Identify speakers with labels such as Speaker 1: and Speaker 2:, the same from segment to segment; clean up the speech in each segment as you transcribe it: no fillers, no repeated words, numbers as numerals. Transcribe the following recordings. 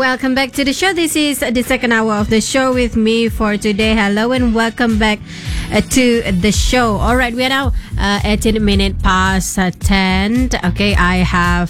Speaker 1: welcome back to the show. This is the second hour of the show with me for today. Hello and welcome back to the show. All right, we are now 18 minutes past 10. Okay, I have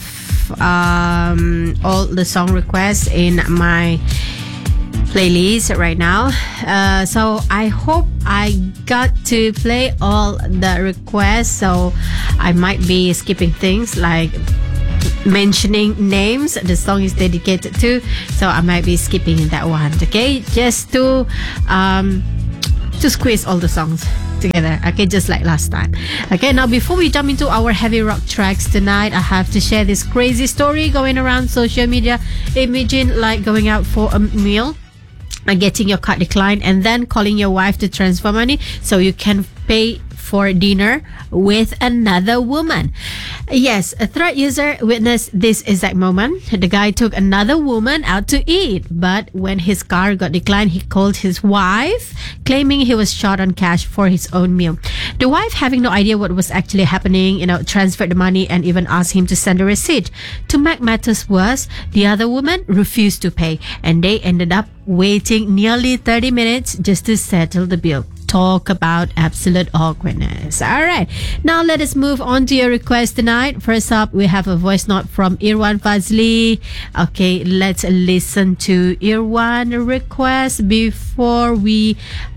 Speaker 1: all the song requests in my playlist right now. So I hope I got to play all the requests. So I might be skipping things like mentioning names the song is dedicated to, so I might be skipping that one. Okay, just to squeeze all the songs together. Okay, just like last time. Okay, now before we jump into our heavy rock tracks tonight, I have to share this crazy story going around social media. Imagine like going out for a meal and getting your card declined and then calling your wife to transfer money so you can pay for dinner with another woman. Yes, a Thread user witnessed this exact moment. The guy took another woman out to eat, but when his card got declined, he called his wife, claiming he was short on cash for his own meal. The wife, having no idea what was actually happening, transferred the money and even asked him to send a receipt. To make matters worse, the other woman refused to pay, and they ended up waiting nearly 30 minutes just to settle the bill. Talk about absolute awkwardness. All right, now let us move on to your request tonight. First up, we have a voice note from Irwan Fazli. Okay, let's listen to Irwan request before we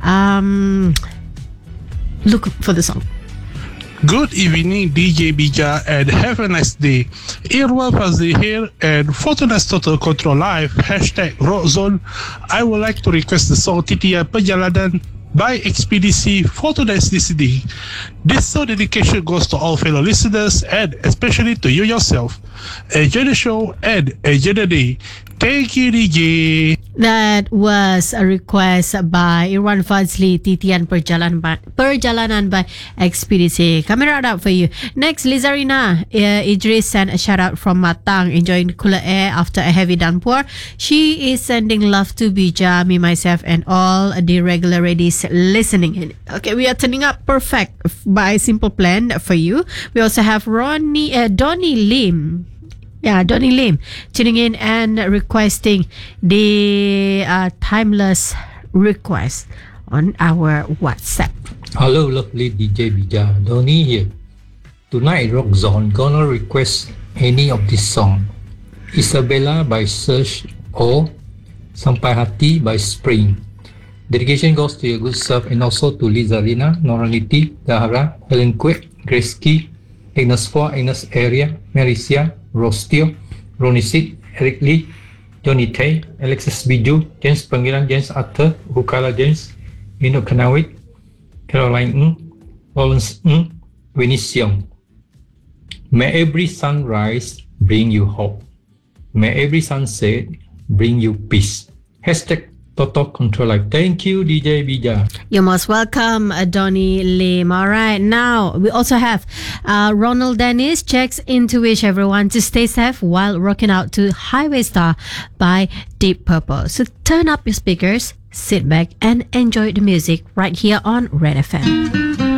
Speaker 1: look for the song.
Speaker 2: Good evening, DJ Bija, and have a nice day. Irwan Fazli here, and for tonight's Total Control Live, #RockZone, I would like to request the song Titian Perjalanan by Expedisi for tonight's listening. This song dedication goes to all fellow listeners and especially to you yourself. Enjoy the show and enjoy the day. Thank you, DJ.
Speaker 1: That was a request by Irwan Fazli, Titian Perjalanan by Expedisi. Coming right up for you. Next, Lizarina Idris sent a shout out from Matang, enjoying the cooler air after a heavy downpour. She is sending love to Bija, me, myself, and all the regular ladies listening in. Okay, we are turning up perfect by Simple Plan for you. We also have Donnie Lim. Yeah, Donnie Lim tuning in and requesting the timeless request on our WhatsApp.
Speaker 3: Hello, lovely DJ Bija. Donnie here. Tonight, Rock Zone gonna request any of this song. Isabella by Serge or Sampai Hati by Spring. Dedication goes to your good self and also to Lizarina, Norality, Dahara, Helen Kwek, Grace Key, Agnes Four, Agnes Area, Maricia, Rostio, Ronisit, Eric Lee, Johnny Tay, Alexis Biju, James Panggilan, James Arthur, Bukala James, Ino Kanawit, Caroline Ng, Lawrence Ng, Winnie Siong. May every sunrise bring you hope. May every sunset bring you peace. Total Control Life. Thank you, DJ Bija.
Speaker 1: You're most welcome, Donnie Lim. All right, now we also have Ronald Dennis checks into wish everyone to stay safe while rocking out to Highway Star by Deep Purple. So turn up your speakers, sit back and enjoy the music right here on Red FM.